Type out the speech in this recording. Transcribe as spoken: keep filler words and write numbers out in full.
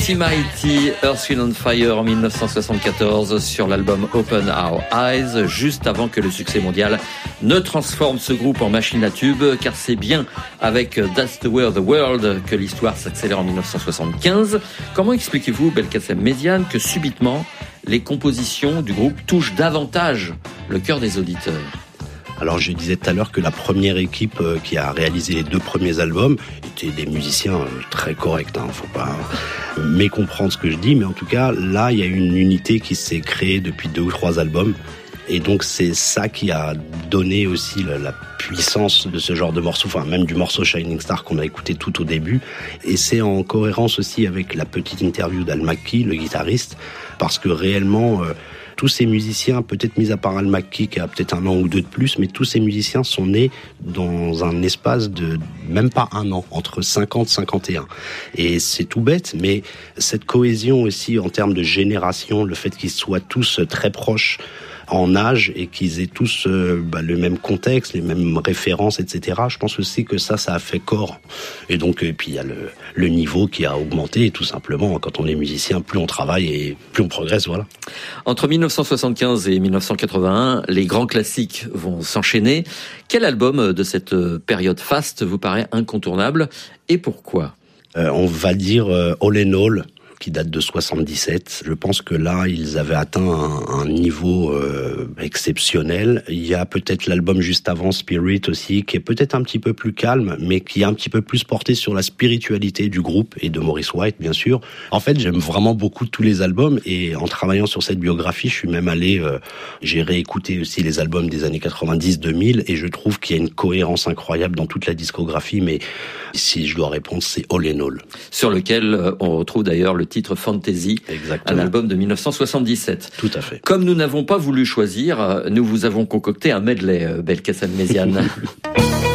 Mighty Mighty, Earth, Wind and Fire en dix-neuf cent soixante-quatorze sur l'album Open Our Eyes, juste avant que le succès mondial ne transforme ce groupe en machine à tube, car c'est bien avec That's the Way of the World que l'histoire s'accélère en dix-neuf cent soixante-quinze. Comment expliquez-vous, Belkacem Méziane, que subitement les compositions du groupe touchent davantage le cœur des auditeurs ? Alors je disais tout à l'heure que la première équipe qui a réalisé les deux premiers albums étaient des musiciens très corrects, hein, faut pas mécomprendre ce que je dis, mais en tout cas là il y a une unité qui s'est créée depuis deux ou trois albums, et donc c'est ça qui a donné aussi la, la puissance de ce genre de morceau, enfin même du morceau Shining Star qu'on a écouté tout au début, et c'est en cohérence aussi avec la petite interview d'Al McKee, le guitariste, parce que réellement euh, tous ces musiciens, peut-être mis à part Al McKee qui a peut-être un an ou deux de plus, mais tous ces musiciens sont nés dans un espace de même pas un an, entre cinquante et cinquante et un. Et c'est tout bête, mais cette cohésion aussi en termes de génération, le fait qu'ils soient tous très proches en âge et qu'ils aient tous euh, bah, le même contexte, les mêmes références, et cetera. Je pense aussi que ça, ça a fait corps. Et donc, et puis il y a le, le niveau qui a augmenté, tout simplement. Quand on est musicien, plus on travaille et plus on progresse, voilà. Entre dix-neuf cent soixante-quinze et dix-neuf cent quatre-vingt-un, les grands classiques vont s'enchaîner. Quel album de cette période faste vous paraît incontournable et pourquoi ? euh, On va dire euh, All in All, qui date de soixante-dix-sept. Je pense que là, ils avaient atteint un, un niveau euh, exceptionnel. Il y a peut-être l'album juste avant, Spirit aussi, qui est peut-être un petit peu plus calme, mais qui est un petit peu plus porté sur la spiritualité du groupe et de Maurice White, bien sûr. En fait, j'aime vraiment beaucoup tous les albums, et en travaillant sur cette biographie, je suis même allé, euh, j'ai réécouté aussi les albums des années quatre-vingt-dix deux mille, et je trouve qu'il y a une cohérence incroyable dans toute la discographie, mais si je dois répondre, c'est All in All. Sur lequel on retrouve d'ailleurs le titre Fantasy, exactement, un album de dix-neuf cent soixante-dix-sept. Tout à fait. Comme nous n'avons pas voulu choisir, nous vous avons concocté un medley, Belkacem Méziane.